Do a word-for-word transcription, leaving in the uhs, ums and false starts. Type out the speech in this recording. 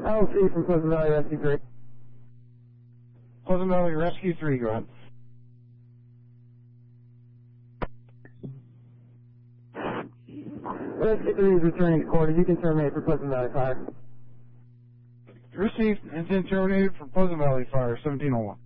L C from Pleasant Valley Rescue three. Pleasant Valley Rescue three, go ahead. Rescue three is returning to quarters. You can terminate for Pleasant Valley Fire. Received. Incident terminated for Pleasant Valley Fire, seventeen oh one.